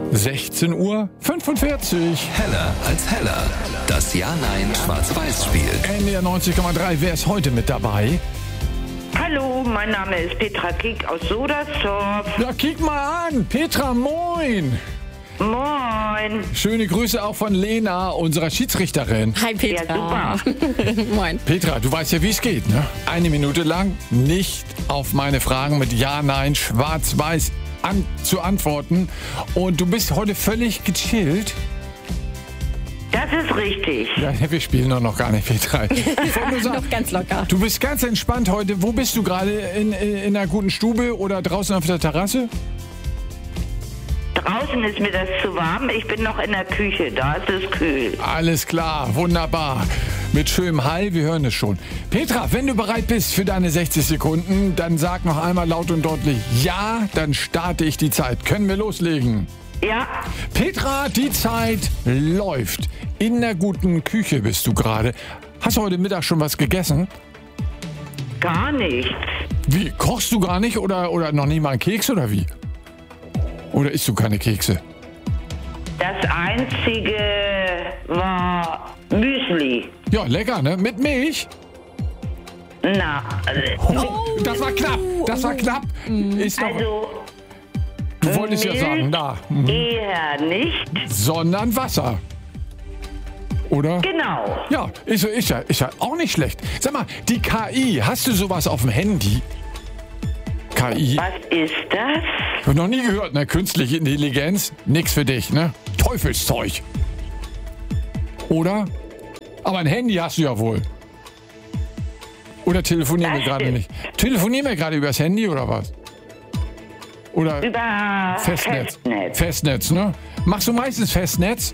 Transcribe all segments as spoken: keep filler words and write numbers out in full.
sechzehn Uhr fünfundvierzig. Heller als Heller. Das Ja-Nein-Schwarz-Weiß-Spiel. N D R neunzig Komma drei. Wer ist heute mit dabei? Hallo, mein Name ist Petra Kick aus Sodersdorf. Ja, kick mal an. Petra, moin. Moin. Schöne Grüße auch von Lena, unserer Schiedsrichterin. Hi Petra. Ja, super. Moin. Petra, du weißt ja, wie es geht, ne? Eine Minute lang nicht auf meine Fragen mit Ja, Nein, Schwarz-Weiß an, zu antworten. Und du bist heute völlig gechillt. Das ist richtig. Ja, wir spielen doch noch gar nicht, Petra. Ich wollte nur sagen, Noch ganz locker. du bist ganz entspannt heute. Wo bist du gerade? In, in, in einer guten Stube oder draußen auf der Terrasse? Draußen ist mir das zu warm. Ich bin noch in der Küche. Da ist es kühl. Alles klar, wunderbar. Mit schönem Hall, wir hören es schon. Petra, wenn du bereit bist für deine sechzig Sekunden, dann sag noch einmal laut und deutlich Ja, dann starte ich die Zeit. Können wir loslegen? Ja, Petra, die Zeit läuft. In der guten Küche bist du gerade. Hast du heute Mittag schon was gegessen? gar nichts. Wie, kochst du gar nicht oder, oder noch nicht mal einen Keks oder wie? Oder isst du keine Kekse? Das Einzige war Müsli. Ja, lecker, ne? Mit Milch? Na, Oh, das war knapp, das war knapp. Ist doch, also du wolltest ja Milch sagen, da. Mhm. eher nicht. Sondern Wasser. Oder? Genau. Ja, ist, ist, ja, ist ja auch nicht schlecht. Sag mal, die K I, hast du sowas auf dem Handy? K I? Was ist das? Hab noch nie gehört, ne? Künstliche Intelligenz, nix für dich, ne? Teufelszeug. Oder? Aber ein Handy hast du ja wohl. Oder telefonieren wir Das gerade stimmt. nicht? Telefonieren wir gerade übers Handy oder was? Oder Über Festnetz? Festnetz. Festnetz, ne? Machst du meistens Festnetz?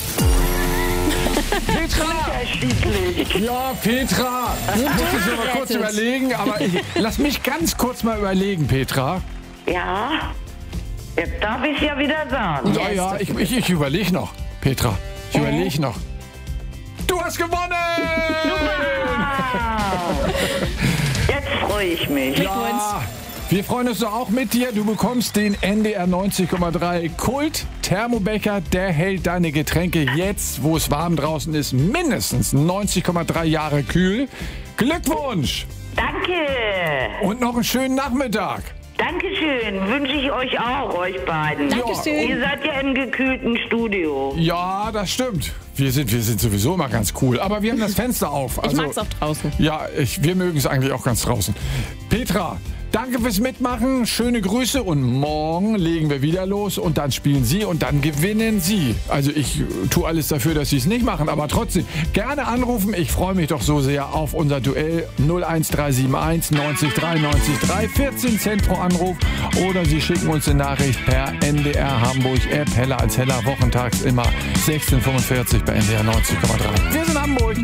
Petra! Unterschiedlich. Ja, Petra! Ich muss es mir mal kurz Rettet. überlegen, aber ich, lass mich ganz kurz mal überlegen, Petra. Ja, jetzt darf ich ja wieder sagen. Ja, ja, ich, ich, ich überlege noch, Petra. Ich überlege noch. Du hast gewonnen! Wow. Jetzt freue ich mich. Ja, wir freuen uns doch auch mit dir. Du bekommst den N D R neunzig Komma drei Kult Thermobecher. Der hält deine Getränke jetzt, wo es warm draußen ist, mindestens neunzig Komma drei Jahre kühl. Glückwunsch! Danke. Und noch einen schönen Nachmittag. Dankeschön. Wünsche ich euch auch, euch beiden. Dankeschön. Ihr seid ja im gekühlten Studio. Ja, das stimmt. Wir sind, wir sind sowieso immer ganz cool. Aber wir haben das Fenster auf. Ich Also, mag's auch draußen. ja, ich, wir mögen es eigentlich auch ganz draußen. Petra, danke fürs Mitmachen. Schöne Grüße. Und morgen legen wir wieder los. Und dann spielen Sie und dann gewinnen Sie. Also ich äh, tue alles dafür, dass Sie es nicht machen. Aber trotzdem, gerne anrufen. Ich freue mich doch so sehr auf unser Duell null eins drei sieben eins neunzig drei neunzig drei. vierzehn Cent pro Anruf. Oder Sie schicken uns eine Nachricht per N D R Hamburg App. Heller als Heller. Wochentags immer sechzehn Uhr fünfundvierzig bei N D R neunzig Komma drei. Wir sind Hamburg.